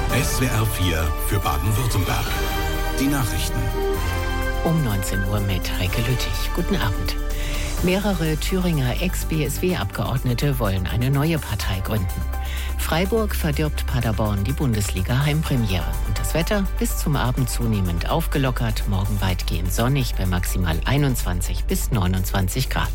SWR 4 für Baden-Württemberg. Die Nachrichten. Um 19 Uhr mit Heike Lüttich. Guten Abend. Mehrere Thüringer Ex-BSW-Abgeordnete wollen eine neue Partei gründen. Freiburg verdirbt Paderborn die Bundesliga-Heimpremiere. Und das Wetter bis zum Abend zunehmend aufgelockert, morgen weitgehend sonnig bei maximal 21 bis 29 Grad.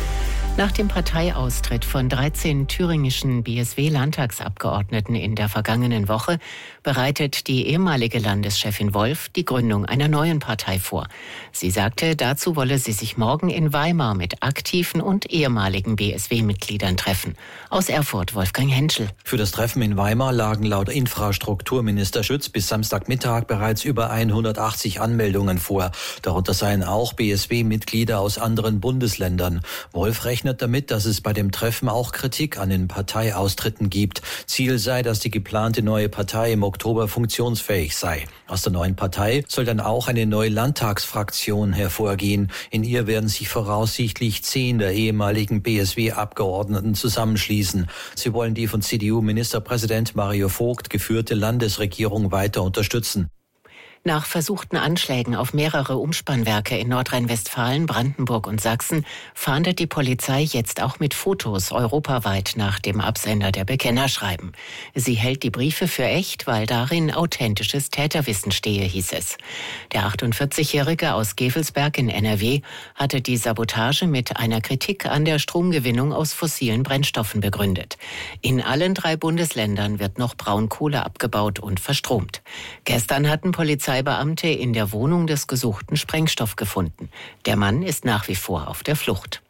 Nach dem Parteiaustritt von 13 thüringischen BSW-Landtagsabgeordneten in der vergangenen Woche bereitet die ehemalige Landeschefin Wolf die Gründung einer neuen Partei vor. Sie sagte, dazu wolle sie sich morgen in Weimar mit aktiven und ehemaligen BSW-Mitgliedern treffen. Aus Erfurt Wolfgang Henschel. Für das Treffen in Weimar lagen laut Infrastrukturminister Schütz bis Samstagmittag bereits über 180 Anmeldungen vor. Darunter seien auch BSW-Mitglieder aus anderen Bundesländern. Wolf rechnet damit, dass es bei dem Treffen auch Kritik an den Parteiaustritten gibt. Ziel sei, dass die geplante neue Partei im Oktober funktionsfähig sei. Aus der neuen Partei soll dann auch eine neue Landtagsfraktion hervorgehen. In ihr werden sich voraussichtlich 10 der ehemaligen BSW-Abgeordneten zusammenschließen. Sie wollen die von CDU-Ministerpräsident Mario Vogt geführte Landesregierung weiter unterstützen. Nach versuchten Anschlägen auf mehrere Umspannwerke in Nordrhein-Westfalen, Brandenburg und Sachsen fahndet die Polizei jetzt auch mit Fotos europaweit nach dem Absender der Bekennerschreiben. Sie hält die Briefe für echt, weil darin authentisches Täterwissen stehe, hieß es. Der 48-Jährige aus Gevelsberg in NRW hatte die Sabotage mit einer Kritik an der Stromgewinnung aus fossilen Brennstoffen begründet. In allen 3 Bundesländern wird noch Braunkohle abgebaut und verstromt. Gestern hatten Polizeibeamte in der Wohnung des Gesuchten Sprengstoff gefunden. Der Mann ist nach wie vor auf der Flucht.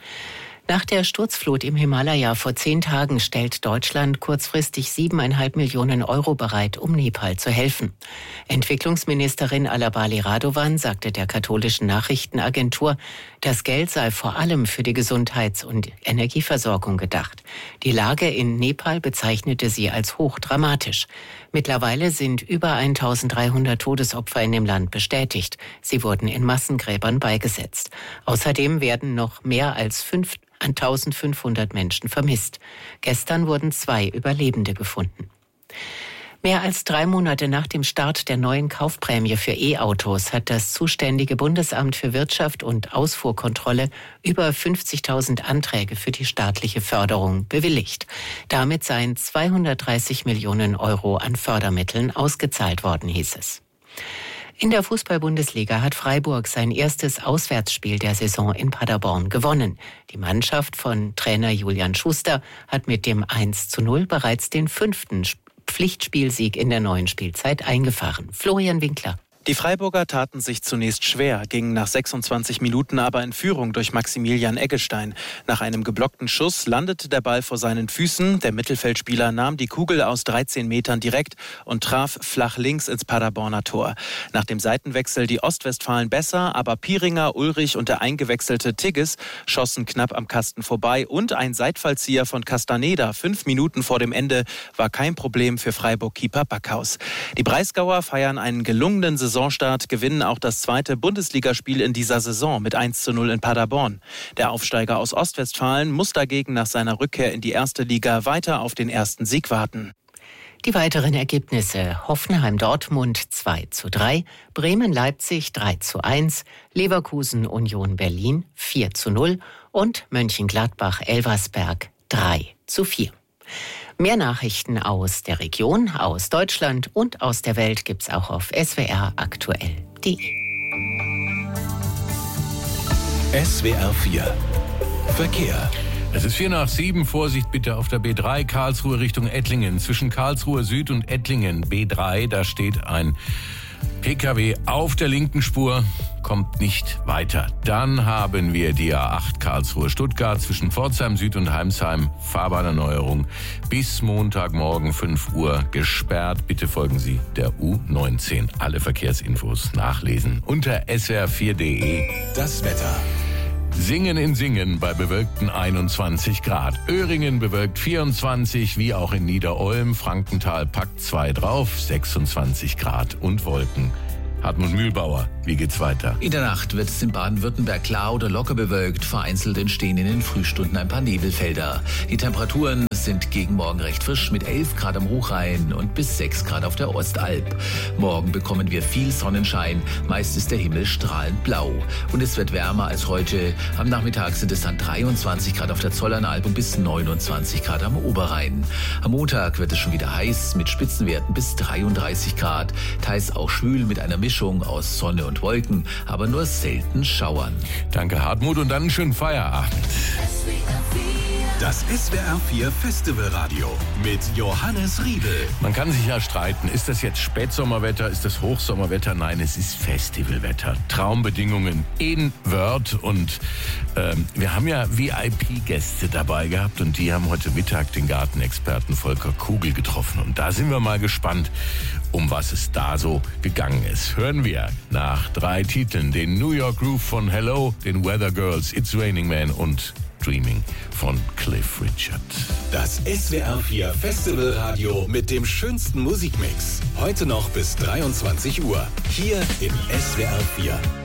Nach der Sturzflut im Himalaya vor 10 Tagen stellt Deutschland kurzfristig 7,5 Millionen Euro bereit, um Nepal zu helfen. Entwicklungsministerin Alabali Radovan sagte der katholischen Nachrichtenagentur, das Geld sei vor allem für die Gesundheits- und Energieversorgung gedacht. Die Lage in Nepal bezeichnete sie als hochdramatisch. Mittlerweile sind über 1.300 Todesopfer in dem Land bestätigt. Sie wurden in Massengräbern beigesetzt. Außerdem werden noch mehr als 1.500 Menschen vermisst. Gestern wurden 2 Überlebende gefunden. Mehr als 3 Monate nach dem Start der neuen Kaufprämie für E-Autos hat das zuständige Bundesamt für Wirtschaft und Ausfuhrkontrolle über 50.000 Anträge für die staatliche Förderung bewilligt. Damit seien 230 Millionen Euro an Fördermitteln ausgezahlt worden, hieß es. In der Fußball-Bundesliga hat Freiburg sein erstes Auswärtsspiel der Saison in Paderborn gewonnen. Die Mannschaft von Trainer Julian Schuster hat mit dem 1:0 bereits den 5. Pflichtspielsieg in der neuen Spielzeit eingefahren. Florian Winkler. Die Freiburger taten sich zunächst schwer, gingen nach 26 Minuten aber in Führung durch Maximilian Eggestein. Nach einem geblockten Schuss landete der Ball vor seinen Füßen. Der Mittelfeldspieler nahm die Kugel aus 13 Metern direkt und traf flach links ins Paderborner Tor. Nach dem Seitenwechsel die Ostwestfalen besser, aber Pieringer, Ulrich und der eingewechselte Tigges schossen knapp am Kasten vorbei. Und ein Seitfallzieher von Castaneda 5 Minuten vor dem Ende war kein Problem für Freiburg-Keeper Backhaus. Die Breisgauer feiern einen gelungenen Saisonstart, gewinnen auch das 2. Bundesligaspiel in dieser Saison mit 1:0 in Paderborn. Der Aufsteiger aus Ostwestfalen muss dagegen nach seiner Rückkehr in die 1. Liga weiter auf den ersten Sieg warten. Die weiteren Ergebnisse: Hoffenheim-Dortmund 2:3, Bremen-Leipzig 3:1, Leverkusen-Union-Berlin 4:0 und Mönchengladbach-Elversberg 3:4. Mehr Nachrichten aus der Region, aus Deutschland und aus der Welt gibt's auch auf swraktuell.de. SWR 4 Verkehr. Es ist 6:45. Vorsicht bitte auf der B3 Karlsruhe Richtung Ettlingen. Zwischen Karlsruhe Süd und Ettlingen B3, da steht ein PKW auf der linken Spur, kommt nicht weiter. Dann haben wir die A8 Karlsruhe-Stuttgart zwischen Pforzheim Süd und Heimsheim. Fahrbahnerneuerung bis Montagmorgen 5 Uhr gesperrt. Bitte folgen Sie der U19. Alle Verkehrsinfos nachlesen unter swr4.de. Das Wetter. Singen in Singen bei bewölkten 21 Grad. Öhringen bewölkt 24, wie auch in Niederolm. Frankenthal packt 2 drauf, 26 Grad und Wolken. Hartmut Mühlbauer, wie geht's weiter? In der Nacht wird es in Baden-Württemberg klar oder locker bewölkt. Vereinzelt entstehen in den Frühstunden ein paar Nebelfelder. Die Temperaturen sind gegen morgen recht frisch mit 11 Grad am Hochrhein und bis 6 Grad auf der Ostalb. Morgen bekommen wir viel Sonnenschein. Meist ist der Himmel strahlend blau. Und es wird wärmer als heute. Am Nachmittag sind es dann 23 Grad auf der Zollernalb und bis 29 Grad am Oberrhein. Am Montag wird es schon wieder heiß mit Spitzenwerten bis 33 Grad. Teils auch schwül mit einer Mischung aus Sonne und Wolken, aber nur selten Schauern. Danke, Hartmut, und dann einen schönen Feierabend. Das SWR4 Festivalradio mit Johannes Riedel. Man kann sich ja streiten, ist das jetzt Spätsommerwetter, ist das Hochsommerwetter? Nein, es ist Festivalwetter. Traumbedingungen in Wörth und wir haben ja VIP-Gäste dabei gehabt und die haben heute Mittag den Gartenexperten Volker Kugel getroffen. Und da sind wir mal gespannt, um was es da so gegangen ist. Hören wir nach 3 Titeln den New York Groove von Hello, den Weather Girls, It's Raining Man und Dreaming von Cliff Richard. Das SWR4 Festivalradio mit dem schönsten Musikmix. Heute noch bis 23 Uhr. Hier im SWR4.